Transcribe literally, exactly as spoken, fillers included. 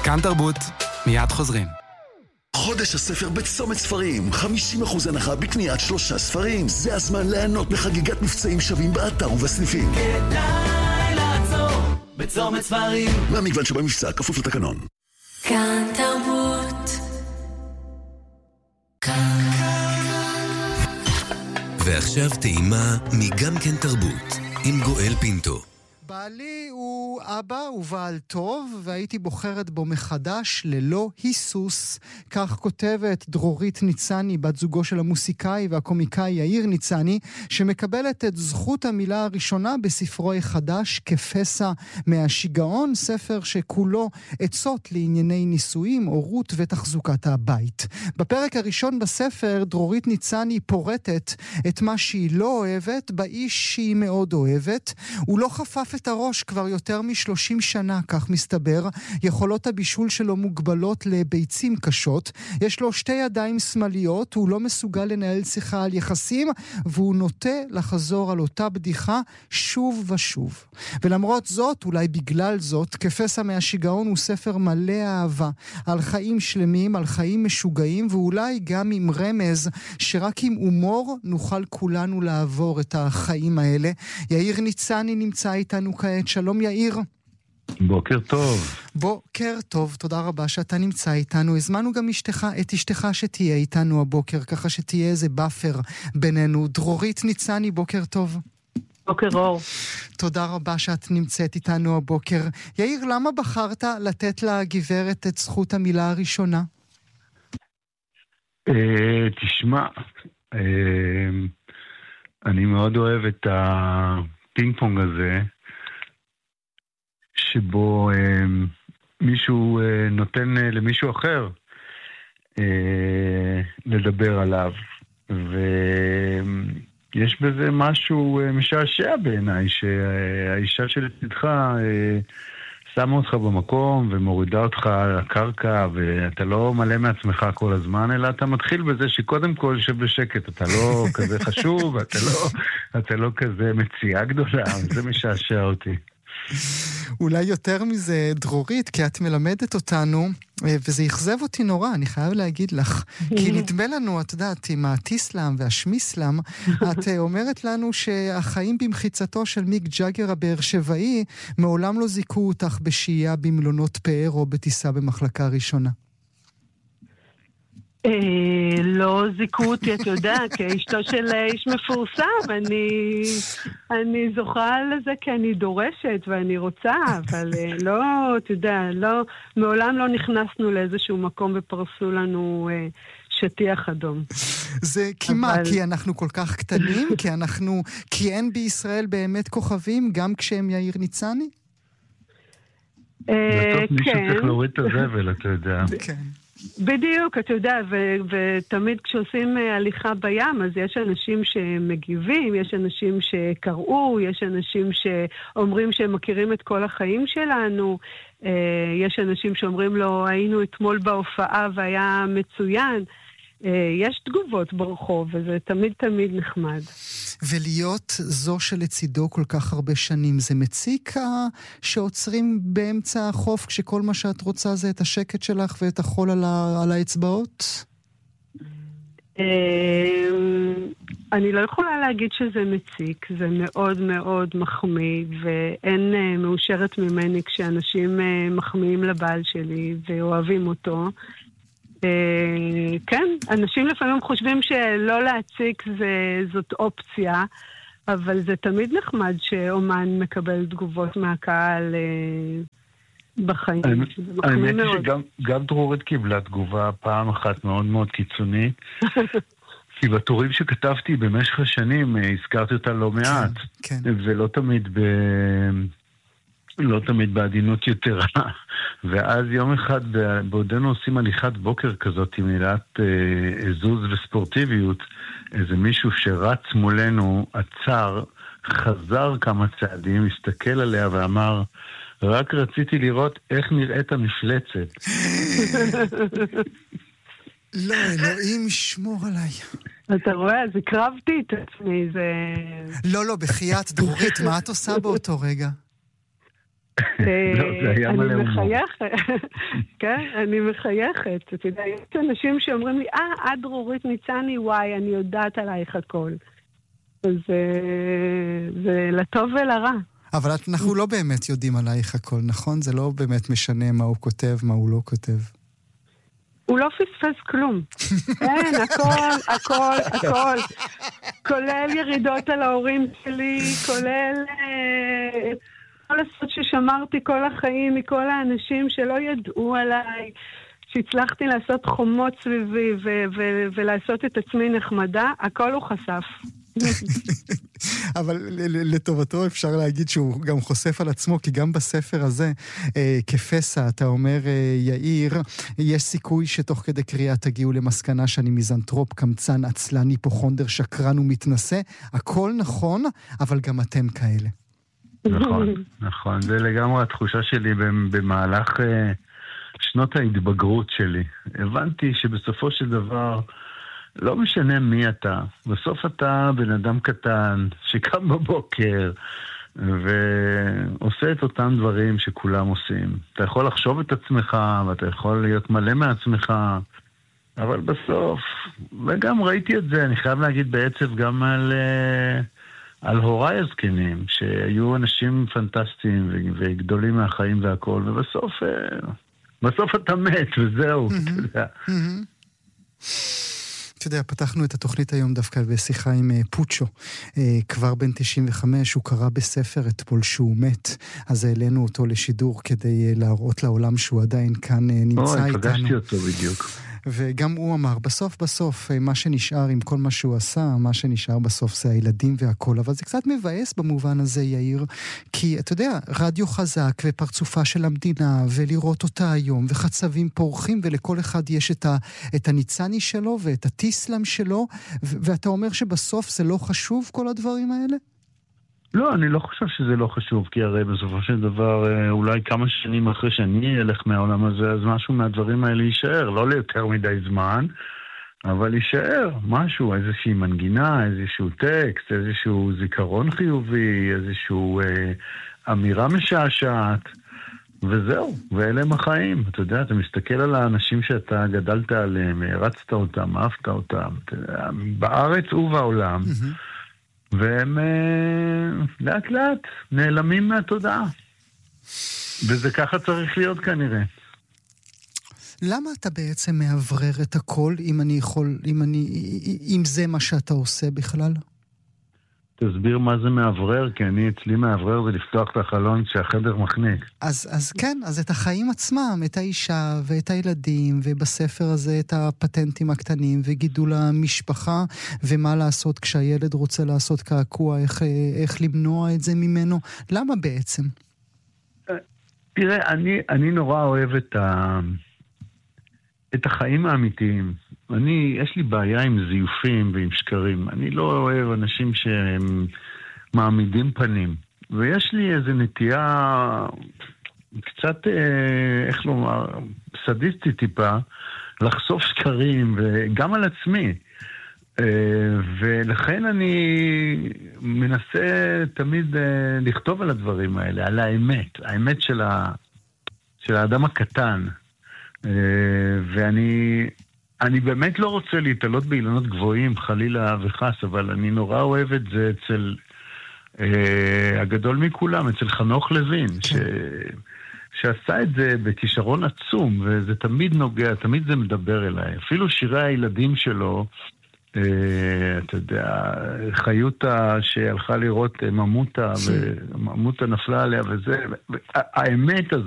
כאן תרבות, מיד חוזרים. חודש הספר בצומת ספרים, חמישים אחוז הנחה בקניית שלושה ספרים. זה הזמן ליהנות מחגיגת מבצעים שווים באתר ובסניפים. כדאי לעצור בצומת ספרים. מהמגוון שבמבצע כפוף לתקנון. כאן תרבות. כאן. ועכשיו טעימה מגם כן תרבות עם גואל פינטו. בעלי הוא אבא ובעל טוב, והייתי בוחרת בו מחדש ללא היסוס. כך כותבת דרורית ניצני, בת זוגו של המוסיקאי והקומיקאי יאיר ניצני, שמקבלת את זכות המילה הראשונה בספרו החדש, כפסע מהשיגעון, ספר שכולו עצות לענייני נישואים, הורות ותחזוקת הבית. בפרק הראשון בספר, דרורית ניצני פורטת את מה שהיא לא אוהבת, באיש שהיא מאוד אוהבת. הוא לא חפף את הראש כבר יותר משלושים שנה, כך מסתבר. יכולות הבישול שלו מוגבלות לביצים קשות. יש לו שתי ידיים שמאליות, הוא לא מסוגל לנהל שיחה על יחסים, והוא נוטה לחזור על אותה בדיחה שוב ושוב. ולמרות זאת, אולי בגלל זאת, כפסע מהשיגעון הוא ספר מלא אהבה, על חיים שלמים, על חיים משוגעים, ואולי גם עם רמז שרק עם הומור נוכל כולנו לעבור את החיים האלה. יאיר ניצני נמצא איתנו כעת. שלום יאיר. בוקר טוב. בוקר טוב, תודה רבה שאתה נמצא איתנו. הזמנו גם אשתך, את אשתך שתהיה איתנו הבוקר, ככה שתהיה איזה באפר בינינו. דרורית ניצני, בוקר טוב. בוקר אור. תודה רבה שאת נמצאת איתנו הבוקר. יאיר, למה בחרת לתת לגברת את זכות המילה הראשונה? תשמע, אני מאוד אוהב את הפינג פונג הזה, שבו אה, מישהו אה, נותן אה, למישהו אחר אה, לדבר עליו, ויש בזה משהו אה, משעשע בעיניי, שהאישה שלצדך אה, שמה אותך במקום ומורידה אותך על הקרקע, ואתה לא מלא מעצמך כל הזמן, אלא אתה מתחיל בזה שקודם כל שב בשקט, אתה לא כזה חשוב, אתה לא, אתה לא כזה מציאה גדולה, זה משעשע אותי. אולי יותר מזה, דרורית, כי את מלמדת אותנו, וזה יחזב אותי נורא, אני חייב להגיד לך, כי נדמה לנו, את יודעת, עם התיסלאם והשמיסלאם, את אומרת לנו שהחיים במחיצתו של מיק ג'אגר הבאר שבעי, מעולם לא זיקו אותך בשהייה במלונות פאר או בטיסה במחלקה ראשונה. לא זיקו אותי, אתה יודע, כאשתו של איש מפורסם, אני אני זוכה לזה כי אני דורשת ואני רוצה, אבל לא, אתה יודע, לא, מעולם לא נכנסנו לאיזשהו מקום ופרסו לנו שטיח אדום. זה כמעט, אבל... כי אנחנו כל כך קטנים, כי אנחנו, כי אין בישראל באמת כוכבים, גם כשהם יאיר ניצני? בסוף מישהו צריך להוריד את הזבל, אתה יודע. כן. בדיוק, אתה יודע, ו- ותמיד כשעושים הליכה בים, אז יש אנשים שמגיבים, יש אנשים שקראו, יש אנשים שאומרים שהם מכירים את כל החיים שלנו, יש אנשים שאומרים לו, היינו אתמול בהופעה והיה מצוין, יש תגובות ברחוב, וזה תמיד תמיד נחמד. ולהיות זו שלצידו כל כך הרבה שנים, זה מציק שעוצרים באמצע החוף, כשכל מה שאת רוצה זה את השקט שלך ואת החול על, ה- על האצבעות? אני לא יכולה להגיד שזה מציק, זה מאוד מאוד מחמיא, ואין מאושרת ממני כשאנשים מחמיאים לבעל שלי ואוהבים אותו. כן, אנשים לפעמים חושבים שלא להציק זה, זאת אופציה, אבל זה תמיד נחמד שאומן מקבל תגובות מהקהל בחיים. האמת היא שגם דרורית קיבלה תגובה פעם אחת מאוד מאוד קיצונית, כי בטורים שכתבתי במשך השנים הזכרתי אותה לא מעט, ולא תמיד ב... לא תמיד בעדינות יתרה. ואז יום אחד בעודנו עושים הליכת בוקר כזאת עם מילת אה, זוז וספורטיביות, איזה מישהו שרץ מולנו, עצר, חזר כמה צעדים, הסתכל עליה ואמר, רק רציתי לראות איך נראית המפלצת. לא, אלוהים שמור עליי. אתה רואה, אז הקרבתי את עצמי, זה... לא, לא, בחיית דרורית, מה את עושה באותו רגע? לא, זה היה מלא אני הומור. מחייכת, כן, אני מחייכת. אתה יודע, יש אנשים שאומרים לי, אה, את דרורית ניצני, וואי, אני יודעת עלייך הכל. אז זה לטוב ולרע. אבל אנחנו לא באמת יודעים עלייך הכל, נכון? זה לא באמת משנה מה הוא כותב, מה הוא לא כותב. הוא לא פספס כלום. אין, הכל, הכל, הכל. כולל ירידות על ההורים שלי, כולל אה, כל הסוד ששמרתי כל החיים מכל האנשים שלא ידעו עליי, שהצלחתי לעשות חומות סביבי ו- ו- ולעשות את עצמי נחמדה, הכל הוא חשף. אבל לטובתו אפשר להגיד שהוא גם חושף על עצמו, כי גם בספר הזה, אה, כפסע, אתה אומר, אה, יאיר, יש סיכוי שתוך כדי קריאה תגיעו למסקנה שאני מיזנטרופ, קמצן, עצלן, היפוכונדר, שקרן ומתנשא. הכל נכון, אבל גם אתם כאלה. נכון, נכון. זה לגמרי התחושה שלי במהלך אה, שנות ההתבגרות שלי. הבנתי שבסופו של דבר, לא משנה מי אתה, בסוף אתה בן אדם קטן שקם בבוקר ועושה את אותם דברים שכולם עושים. אתה יכול לחשוב את עצמך ואתה יכול להיות מלא מעצמך, אבל בסוף, וגם ראיתי את זה, אני חייב להגיד בעצב גם על, על הוריי הזקנים, שהיו אנשים פנטסטיים וגדולים מהחיים והכל, ובסוף בסוף אתה מת וזהו, אתה יודע. אתה יודע, פתחנו את התוכנית היום דווקא בשיחה עם פוצ'ו, כבר בן תשעים וחמש, הוא קרא בספר אתמול שהוא מת, אז העלינו אותו לשידור כדי להראות לעולם שהוא עדיין כאן נמצא איתנו. אוי, פגשתי אותו בדיוק. וגם הוא אמר, בסוף בסוף, מה שנשאר עם כל מה שהוא עשה, מה שנשאר בסוף זה הילדים והכל, אבל זה קצת מבאס במובן הזה, יאיר, כי אתה יודע, רדיו חזק ופרצופה של המדינה, ולראות אותה היום, וחצבים פורחים, ולכל אחד יש את, ה, את הניצני שלו, ואת הטיסלם שלו, ו- ואתה אומר שבסוף זה לא חשוב כל הדברים האלה? לא, אני לא חושב שזה לא חשוב, כי הרי בסופו של דבר, אולי כמה שנים אחרי שאני אלך מהעולם הזה, אז משהו מהדברים האלה יישאר, לא ליותר מדי זמן, אבל יישאר משהו, איזושהי מנגינה, איזשהו טקסט, איזשהו זיכרון חיובי, איזשהו אה, אמירה משעשעת, וזהו, ואלה הם החיים. אתה יודע, אתה מסתכל על האנשים שאתה גדלת עליהם, הרצת אותם, אהבת אותם, אתה יודע, בארץ ובעולם, mm-hmm. והם לאט לאט נעלמים מהתודעה. וזה ככה צריך להיות כנראה. למה אתה בעצם מעברר את הכל, אם אני יכול, אם אני, אם זה מה שאתה עושה בכלל? תסביר מה זה מעברר, כי אני אצלי מעברר זה לפתוח את החלון שהחדר מחניק. אז, אז כן, אז את החיים עצמם, את האישה ואת הילדים, ובספר הזה את הפטנטים הקטנים, וגידול המשפחה, ומה לעשות כשהילד רוצה לעשות קעקוע, איך, איך למנוע את זה ממנו. למה בעצם? תראה, אני, אני נורא אוהב את, ה, את החיים האמיתיים. אני, יש לי בעיה עם זיופים ועם שקרים. אני לא אוהב אנשים שהם מעמידים פנים. ויש לי איזו נטייה קצת, איך לומר, סדיסטית טיפה, לחשוף שקרים, וגם על עצמי. ולכן אני מנסה תמיד לכתוב על הדברים האלה, על האמת. האמת של, ה, של האדם הקטן. ואני... אני באמת לא רוצה להתעלות באילנות גבוהים, חלילה וחס, אבל אני נורא אוהב את זה אצל אה, הגדול מכולם, אצל חנוך לוין, ש, שעשה את זה בכישרון עצום, וזה תמיד נוגע, תמיד זה מדבר אליי. אפילו שירי הילדים שלו, אה, אתה יודע, חיותה שהלכה לראות ממותה, וממותה נפלה עליה, וזה, האמת הזאת,